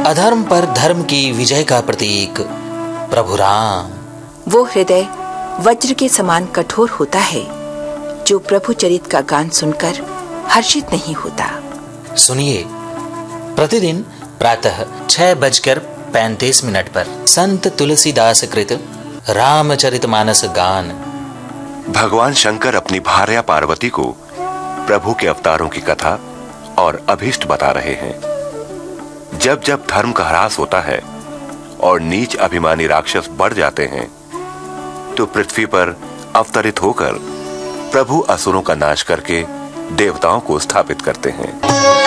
अधर्म पर धर्म की विजय का प्रतीक प्रभु राम। वो हृदय वज्र के समान कठोर होता है जो प्रभु चरित का गान सुनकर हर्षित नहीं होता। सुनिए प्रतिदिन प्रातः 6:35 पर संत तुलसीदास कृत रामचरितमानस गान। भगवान शंकर अपनी भार्या पार्वती को प्रभु के अवतारों की कथा और अभीष्ट बता रहे हैं। जब जब धर्म का ह्रास होता है और नीच अभिमानी राक्षस बढ़ जाते हैं तो पृथ्वी पर अवतरित होकर प्रभु असुरों का नाश करके देवताओं को स्थापित करते हैं।